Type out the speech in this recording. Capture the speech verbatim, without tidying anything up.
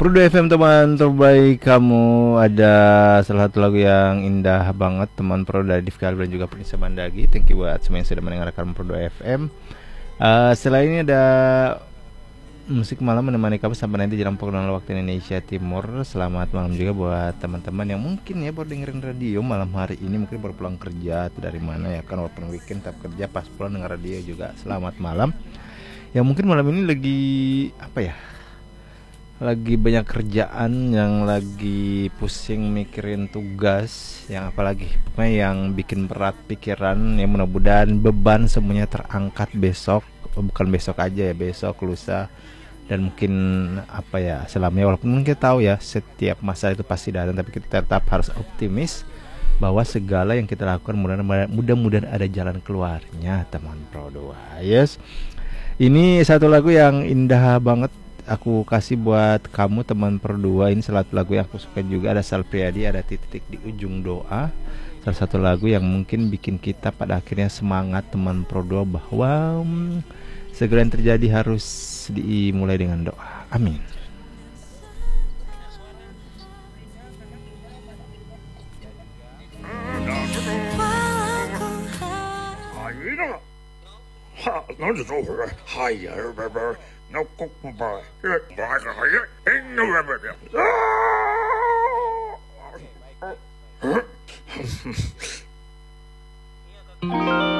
Pro dua F M teman terbaik kamu, ada salah satu lagu yang indah banget teman Pro dari Div Galib dan juga Prinsa Mandagi. Thank you buat semua yang sudah mendengarkan Pro dua F M. Uh, setelah ini ada musik malam menemani kamu sampai nanti jam pukul waktu Indonesia Timur. Selamat malam juga buat teman-teman yang mungkin ya baru dengerin radio malam hari ini, mungkin baru pulang kerja atau dari mana ya kan, walaupun weekend tetap kerja, pas pulang denger radio juga selamat malam. Yang mungkin malam ini lagi apa ya, lagi banyak kerjaan, yang lagi pusing mikirin tugas, yang apalagi pokoknya yang bikin berat pikiran, ya mudah-mudahan beban semuanya terangkat besok, bukan besok aja ya, besok, lusa, dan mungkin apa ya selamanya. Walaupun kita tahu ya setiap masa itu pasti datang, tapi kita tetap harus optimis bahwa segala yang kita lakukan mudah-mudahan ada jalan keluarnya teman Pro dua. Yes, ini satu lagu yang indah banget aku kasih buat kamu teman Pro dua. Ini salah satu lagu yang aku suka juga, ada Sal Priadi, ada Titik di Ujung Doa. Salah satu lagu yang mungkin bikin kita pada akhirnya semangat teman Pro dua bahwa hmm, segala yang terjadi harus dimulai dengan doa. Amin.